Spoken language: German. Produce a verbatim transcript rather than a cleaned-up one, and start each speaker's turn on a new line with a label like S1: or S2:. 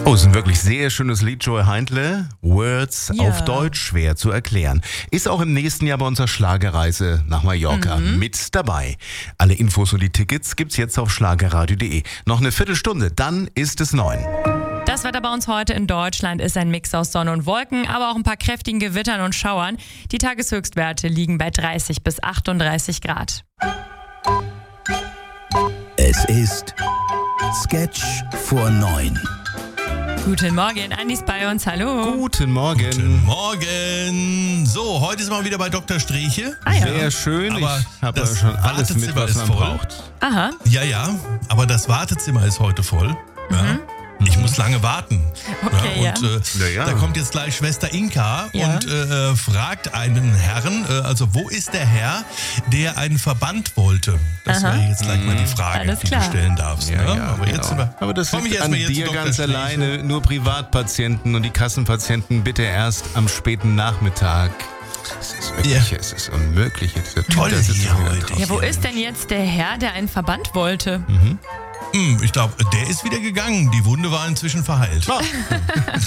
S1: Oh, ist ein wirklich sehr schönes Lied, Joy Heindle. Words
S2: Ja.
S1: auf Deutsch schwer zu erklären. Ist auch im nächsten Jahr bei unserer Schlagerreise nach Mallorca
S2: Mhm.
S1: mit dabei. Alle Infos und die Tickets gibt's jetzt auf schlagerradio punkt de. Noch eine Viertelstunde, dann ist es neun.
S2: Das Wetter bei uns heute in Deutschland ist ein Mix aus Sonne und Wolken, aber auch ein paar kräftigen Gewittern und Schauern. Die Tageshöchstwerte liegen bei dreißig bis achtunddreißig Grad.
S3: Es ist Sketch vor neun.
S2: Guten Morgen, Andi ist bei uns, hallo.
S1: Guten Morgen.
S4: Guten Morgen. So, heute sind wir wieder bei Doktor Strieche.
S2: Ah ja.
S1: Sehr schön.
S4: Aber
S1: ich habe
S4: das
S1: schon alles mit,
S4: Wartezimmer
S1: was
S4: ist
S1: man
S4: voll.
S1: braucht.
S2: Aha,
S4: Ja, ja, aber das Wartezimmer ist heute voll. Ja. Ich muss lange warten.
S2: Okay,
S4: ja, und äh,
S1: Ja, ja.
S4: da kommt jetzt gleich Schwester Inka
S2: Ja.
S4: und äh, fragt einen Herrn, äh, also wo ist der Herr, der einen Verband wollte? Das
S2: Aha.
S4: wäre jetzt gleich mal die Frage,
S2: Alles
S4: die
S2: klar.
S4: du stellen darfst.
S1: Ja,
S4: ne?
S1: ja,
S4: aber, jetzt
S1: genau.
S4: über,
S1: Aber das
S4: komm ich
S1: liegt
S4: erst
S1: an
S4: mal jetzt
S1: dir
S4: zu Doktor
S1: ganz
S4: Strieche.
S1: alleine. Nur Privatpatienten und die Kassenpatienten bitte erst am späten Nachmittag. Es ist wirklich,
S4: Ja.
S1: es ist unmöglich. Dieser Typ,
S4: Toll
S1: der sitzt
S4: hier
S1: schon wieder
S4: heute.
S1: drauf.
S2: ja, wo ist denn jetzt der Herr, der einen Verband wollte?
S4: Hm, ich glaube, der ist wieder gegangen. Die Wunde war inzwischen verheilt.